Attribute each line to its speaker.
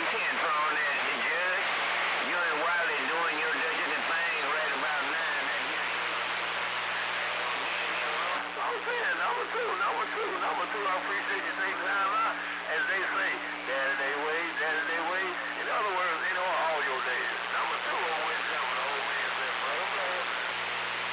Speaker 1: 10 for on that, the judge. You and Wiley doing your digital thing right about 9. I'm saying number two. I appreciate you taking time out. As they